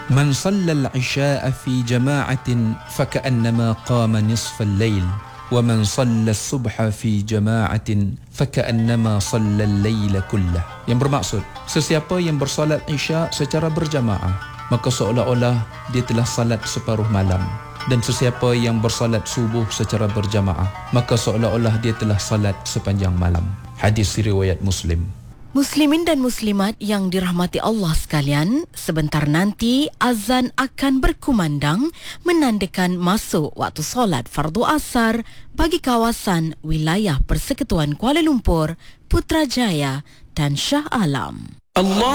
Man sallal isya'a fi jama'atin faka'annama qama nisfal lail wa man sallal subha fi jama'atin faka'annama sallal laila kullah. Yang bermaksud, sesiapa yang bersolat isya' secara berjamaah, maka seolah-olah dia telah salat separuh malam. Dan sesiapa yang bersolat subuh secara berjamaah, maka seolah-olah dia telah salat sepanjang malam. Hadis riwayat Muslim. Muslimin dan muslimat yang dirahmati Allah sekalian, sebentar nanti azan akan berkumandang menandakan masuk waktu solat fardu asar bagi kawasan wilayah Persekutuan Kuala Lumpur, Putrajaya dan Shah Alam. Allah